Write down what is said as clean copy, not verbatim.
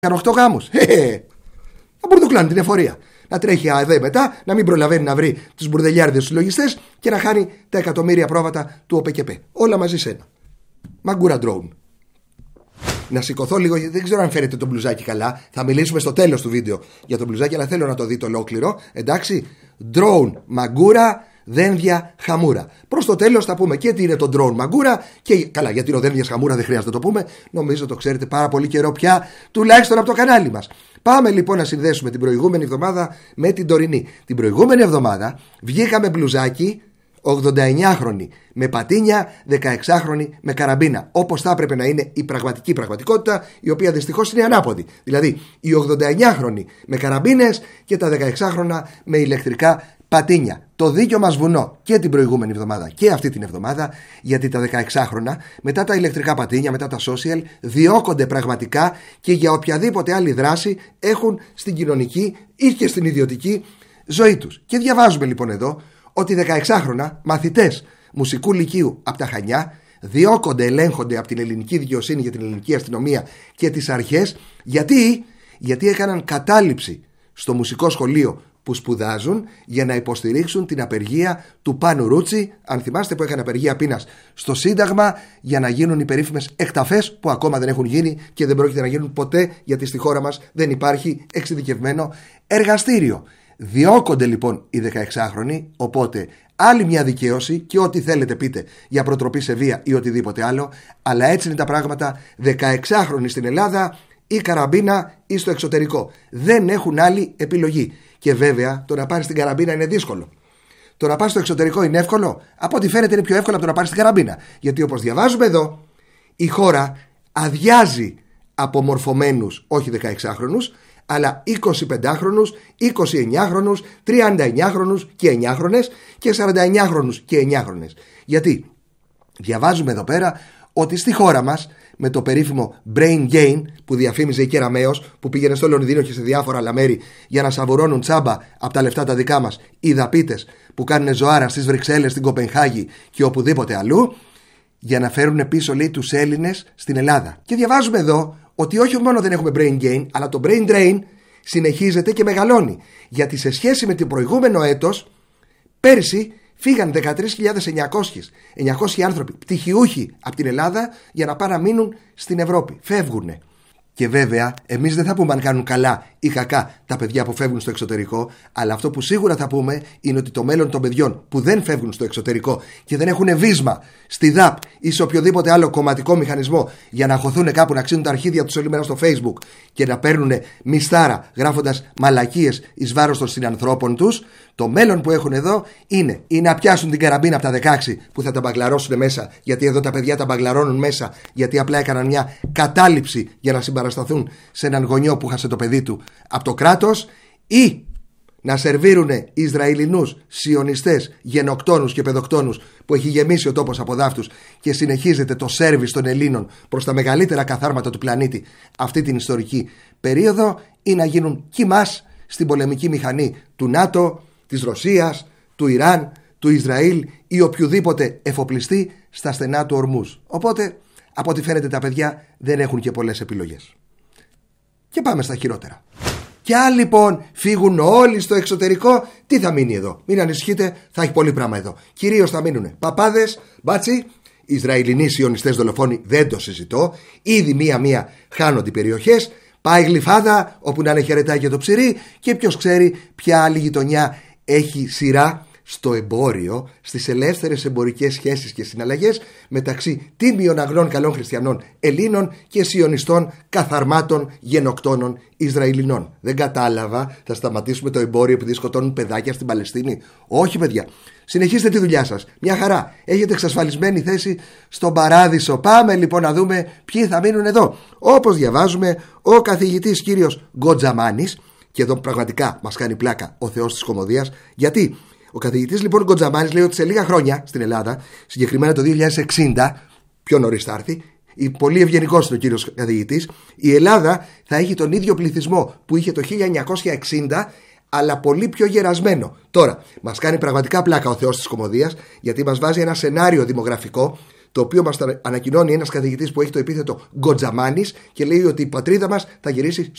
Έκανε 8 γάμους. Να μπουρδουκλάνει την εφορία. Να τρέχει ΑΕΔ μετά, να μην προλαβαίνει να βρει τους μπουρδελιάρδες τους λογιστές και να χάνει τα εκατομμύρια πρόβατα του ΟΠΕΚΕΠΕ. Όλα μαζί σε ένα. Μαγκούρα drone. Να σηκωθώ λίγο, γιατί δεν ξέρω αν φαίνεται το μπλουζάκι καλά. Θα μιλήσουμε στο τέλος του βίντεο για το μπλουζάκι, αλλά θέλω να το δείτε ολόκληρο. Εντάξει. Drone μαγκούρα, δένδια χαμούρα. Προς το τέλος θα πούμε και τι είναι το drone μαγκούρα και καλά, γιατί είναι ο δένδιας χαμούρα δεν χρειάζεται να το πούμε. Νομίζω το ξέρετε πάρα πολύ καιρό πια, τουλάχιστον από το κανάλι μας. Πάμε λοιπόν να συνδέσουμε την προηγούμενη εβδομάδα με την τωρινή. Την προηγούμενη εβδομάδα βγήκαμε μπλουζάκι 89χρονη με πατίνια, 16χρονη με καραμπίνα. Όπως θα έπρεπε να είναι η πραγματική πραγματικότητα, η οποία δυστυχώς είναι ανάποδη. Δηλαδή, οι 89χρονοι με καραμπίνες και τα 16χρονα με ηλεκτρικά πατίνια. Το δίκιο μας βουνό και την προηγούμενη εβδομάδα και αυτή την εβδομάδα, γιατί τα 16χρονα μετά τα ηλεκτρικά πατίνια, μετά τα social, διώκονται πραγματικά και για οποιαδήποτε άλλη δράση έχουν στην κοινωνική ή και στην ιδιωτική ζωή τους. Και διαβάζουμε λοιπόν εδώ ότι 16χρονα μαθητές μουσικού λυκείου από τα Χανιά διώκονται, ελέγχονται από την ελληνική δικαιοσύνη για την ελληνική αστυνομία και τις αρχές. Γιατί έκαναν κατάληψη στο μουσικό σχολείο που σπουδάζουν για να υποστηρίξουν την απεργία του Πάνου Ρούτσι. Αν θυμάστε, που έκανε απεργία πείνας στο Σύνταγμα για να γίνουν οι περίφημες εκταφές που ακόμα δεν έχουν γίνει και δεν πρόκειται να γίνουν ποτέ, γιατί στη χώρα μας δεν υπάρχει εξειδικευμένο εργαστήριο. Διώκονται λοιπόν οι 16χρονοι, οπότε άλλη μια δικαίωση και ό,τι θέλετε πείτε για προτροπή σε βία ή οτιδήποτε άλλο, αλλά έτσι είναι τα πράγματα. 16χρονοι στην Ελλάδα ή καραμπίνα ή στο εξωτερικό. Δεν έχουν άλλη επιλογή. Και βέβαια το να πάρεις την καραμπίνα είναι δύσκολο. Το να πας στο εξωτερικό είναι εύκολο. Από ό,τι φαίνεται είναι πιο εύκολο από το να πάρεις την καραμπίνα. Γιατί όπως διαβάζουμε εδώ, η χώρα αδειάζει από μορφωμένους, όχι 16χρονους, αλλά 25χρονους, 29χρονους, 39χρονους και 9χρονες και 49χρονους και 9χρονες. Γιατί διαβάζουμε εδώ πέρα ότι στη χώρα μας, με το περίφημο brain gain που διαφήμιζε η Κεραμέως, που πήγαινε στο Λονδίνο και σε διάφορα άλλα μέρη για να σαβουρώνουν τσάμπα από τα λεφτά τα δικά μας οι δαπίτες που κάνουν ζωάρα στις Βρυξέλλες, στην Κοπενχάγη και οπουδήποτε αλλού, για να φέρουν πίσω, λέει, τους Έλληνες στην Ελλάδα. Και διαβάζουμε εδώ ότι όχι μόνο δεν έχουμε brain gain, αλλά το brain drain συνεχίζεται και μεγαλώνει. Γιατί σε σχέση με το προηγούμενο έτος, πέρσι φύγαν 13.900 άνθρωποι, πτυχιούχοι από την Ελλάδα, για να πάνε να μείνουν στην Ευρώπη. Φεύγουνε. Και βέβαια, εμείς δεν θα πούμε αν κάνουν καλά ή κακά τα παιδιά που φεύγουν στο εξωτερικό, αλλά αυτό που σίγουρα θα πούμε είναι ότι το μέλλον των παιδιών που δεν φεύγουν στο εξωτερικό και δεν έχουν βίσμα στη ΔΑΠ ή σε οποιοδήποτε άλλο κομματικό μηχανισμό για να χωθούν κάπου να ξύνουν τα αρχίδια τους όλη μέρα στο Facebook και να παίρνουν μισθάρα γράφοντας μαλακίες εις βάρος των συνανθρώπων τους, το μέλλον που έχουν εδώ είναι ή να πιάσουν την καραμπίνα από τα 16 που θα τα μπαγκλαρώσουν μέσα, γιατί εδώ τα παιδιά τα μπαγκλαρώνουν μέσα, γιατί απλά έκαναν μια κατάληψη για να συμπαρασταθούν σε έναν γονιό που χάσε το παιδί του από το κράτος, ή να σερβίρουν Ισραηλινούς σιωνιστές, γενοκτόνους και παιδοκτόνους που έχει γεμίσει ο τόπος από δάφτους και συνεχίζεται το σέρβις των Ελλήνων προς τα μεγαλύτερα καθάρματα του πλανήτη αυτή την ιστορική περίοδο, ή να γίνουν κιμάς στην πολεμική μηχανή του ΝΑΤΟ, της Ρωσίας, του Ιράν, του Ισραήλ ή οποιοδήποτε εφοπλιστή στα στενά του ορμούς. Οπότε, από ό,τι φαίνεται, τα παιδιά δεν έχουν και πολλές επιλογές. Και πάμε στα χειρότερα. Και αν λοιπόν φύγουν όλοι στο εξωτερικό, τι θα μείνει εδώ? Μην ανησυχείτε, θα έχει πολύ πράγμα εδώ. Κυρίως θα μείνουν παπάδες, μπάτσι, Ισραηλινοί σιωνιστές δολοφόνοι, δεν το συζητώ. Ήδη μία-μία χάνονται οι περιοχές. Πάει Γλυφάδα, όπου να είναι χαιρετάει και το ψυρί, και ποιος ξέρει ποια άλλη γειτονιά έχει σειρά στο εμπόριο, στις ελεύθερες εμπορικές σχέσεις και συναλλαγές μεταξύ τίμιων αγνών καλών χριστιανών Ελλήνων και σιωνιστών καθαρμάτων γενοκτώνων Ισραηλινών. Δεν κατάλαβα, θα σταματήσουμε το εμπόριο επειδή σκοτώνουν παιδάκια στην Παλαιστίνη? Όχι, παιδιά. Συνεχίστε τη δουλειά σας. Μια χαρά. Έχετε εξασφαλισμένη θέση στον παράδεισο. Πάμε λοιπόν να δούμε ποιοι θα μείνουν εδώ. Όπως διαβάζουμε, ο καθηγητής κύριος Γκοτζαμάνης, και εδώ πραγματικά μας κάνει πλάκα ο Θεός της κωμωδίας, γιατί ο καθηγητής λοιπόν Γκοτζαμάνης λέει ότι σε λίγα χρόνια στην Ελλάδα, συγκεκριμένα το 2060, πιο νωρίς θα έρθει, πολύ ευγενικός είναι ο κύριος καθηγητής, η Ελλάδα θα έχει τον ίδιο πληθυσμό που είχε το 1960, αλλά πολύ πιο γερασμένο. Τώρα, μας κάνει πραγματικά πλάκα ο Θεός της κωμωδίας, γιατί μας βάζει ένα σενάριο δημογραφικό, το οποίο μας ανακοινώνει ένας καθηγητής που έχει το επίθετο Γκοτζαμάνης και λέει ότι η πατρίδα μας θα γυρίσει